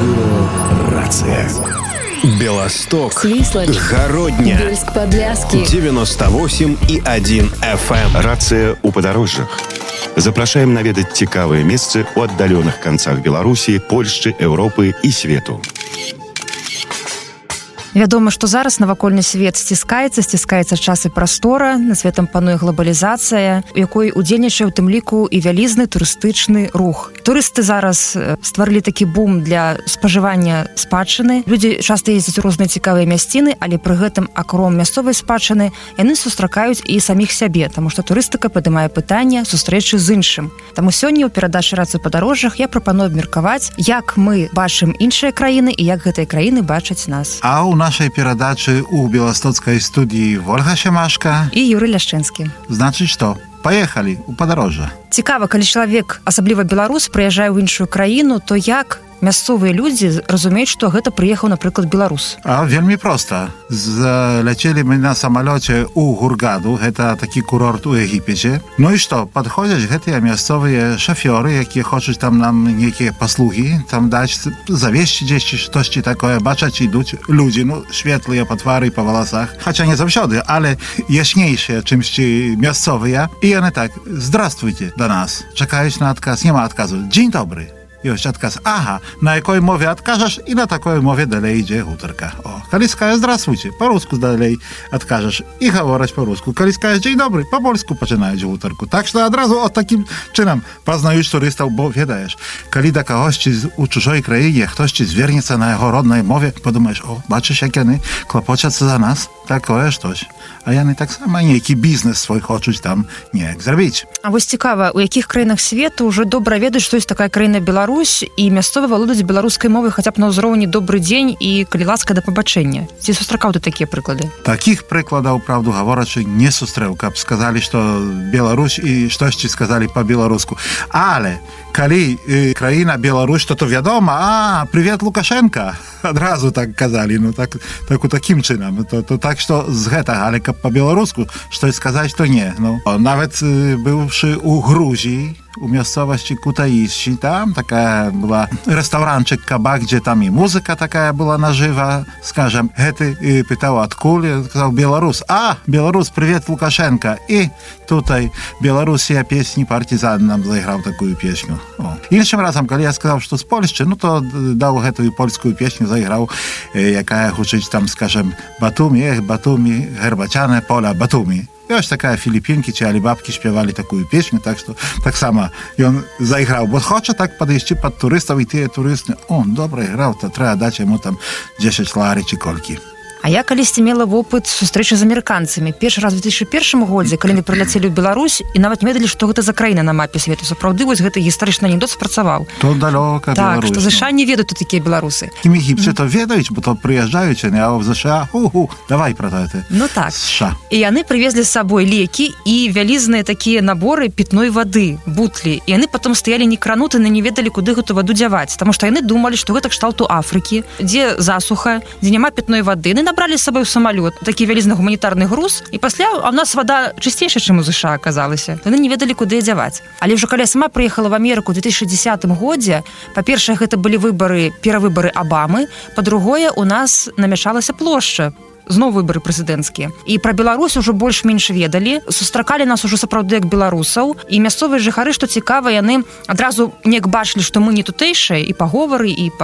Рация. Белосток, Свислочь, Городня, Бельск-Подляски, 98,1 FM. Рация у падарожжах. Запрашаем наведаць цікавыя месцы ў аддаленых канцах Беларусі, Польшчы, Еўропы і свету. Вядома, што зараз навакольны свет сціскаецца час і прастора, на светам пануе глобалізацыя, у якой удзельнічае у тым ліку і вялізны турыстычны рух. Турысты зараз стварылі такі бум для спажывання спадчыны. Людзі часта ездзяць у розныя цікавыя мясціны, але пры гэтым акром мясцовай спадчыны яны сустракаюць і саміх сябе, таму што турыстыка падымае пытанне сустрэчы з іншым. Таму сёння ў перадачы «Рацыі ў падарожжах» я прапаную абмеркаваць, як мы бачым іншыя краіны і як гэтыя краіны бачаць нас. А у нашej перадачы у беластоцкай студіі Ольга Семашка і Юрый Ляшчынскі. Значыць, што? Паехалі ў падарожжа. Цікава, калі чалавек, асабліва беларус, прыязджае ў іншую краіну, то як мясцовыя людзі разумеюць, што гэта прыехаў, напрыклад, беларус? Вельмі проста. Заляцелі мы на самалёце ў Гургаду, гэта такі курорт у Егіпеце. Ну і што? Падходзяць гэтыя мясцовыя шафёры, якія хочуць там нам нейкія паслугі, там даць, завесці дзесьці штосьці такое. Бачаць, ідуць людзі, светлыя па твары і па валасах. Хаця не заўсёды, але яснейшыя, чымсьці мясцовыя. І яны так: «Здравствуйте» да нас. Чакаюць на адказ, нема адказу. «Дзень добры». Ёсць адказ. Ага, на якой мове адкажаш, і на такой мове далей ідзе гутарка. Калі скажеш «Здравствуйте», па-руску далей адкажаш і гавораць па-руску. Калі скажеш «Дзень добры», па-польску пачынаюць гутарку. Так што адразу от такім чынам пазнаюць турыстаў, бо ведаеш, калі да кагосьці у чужой краіне хтосьці звернецца на яго роднай мове, падумаеш: «О, бачыш, як яны клапочацца за нас, такое штось». А яны таксама нейкі бізнес свой хочуць там неяк зрабіць. А вось цікава, у якіх краінах свету ўжо добра ведаюць, што ёсць такая краіна Беларусь, і мясцовы валодаюць беларускай мовай хаця б на ўзроўні «добры дзень» і «калі ласка, да пабачэння». Ці сустракаў ты такія прыклады? Такіх прыкладаў, правду гаворачы, не сустрэў, каб сказалі, што Беларусь і штосьці сказалі па-беларуску. Але калі краіна Беларусь, то вядома: «Привет, Лукашенко!» Адразу так казалі, так у такім чынам. То так што з гэтага, але каб па-беларуску штось сказаць, то не. Нават быўшы ў Грузіі, у мясцовасці Кутаісі, там такая была рэстаўранчык, кабак, дзе там і музыка такая была нажыва, скажам. Гэты пытаў, адкуль? Я сказаў: «Беларус». «Беларус, привет, Лукашенко». І тутай Беларусія песні «Партизан» нам заіграў такую песню. Іншым разам, калі я сказаў, што з Польшчы, то даў гэтую польскую песню, заіграў, якая гучыць там, скажам: «Батумі, Батумі, гербачане поля Батумі». Ёсць такая філіпінкі ці алібабкі спявалі такую песню, так што таксама ён заіграў, бо хоча так падысці пад турыстаў, і тыя турысты: «Добра іграў, то трэба даць яму там 10 лари ці колькі». А я калісьці мела вопыт сустрэчы з амерыканцамі. Першы раз у 2001 годзе, калі мы прыляцелі ў Беларусь і нават не ведалі, што гэта за краіна на мапе свету. Сапраўды, вось гэты гістарычны анекдот спрацаваў. То далёка Так, Беларусь. што ЗША не ведаюць тут такія беларусы. В Егіпце то ведаюць, бо то прыязджаюць, а в ЗША давай пра гэта. Так. США. І яны прывезлі з сабой лекі і вялізныя такія наборы пітной вады, бутлі. І яны потом стаялі некрануты, не ведалі, куды гэту ваду дзяваць, таму што яны думалі, што гэта кшталту Афрыкі, дзе засуха, дзе няма пітной вады. Яны набралі з сабой самалёт, такі вялізны гуманітарны груз, і пасля у нас вада чысцейшая, чым у ЗША аказалася. Яны не ведалі, куды дзяваць. Але ўжо калі я сама прыехала в Амерыку ў 2010 годзе, па-першае, гэта былі перавыбары Абамы, па-другое, у нас намяшалася плошча, зноў выбары прэзідэнцкія. І пра Беларусь ужо больш-менш ведалі, сустракалі нас ужо сапраўды як беларусаў, і мясцовыя жыхары, што цікава, яны адразу неяк бачылі, што мы не тутэйшыя, і па говоры, і па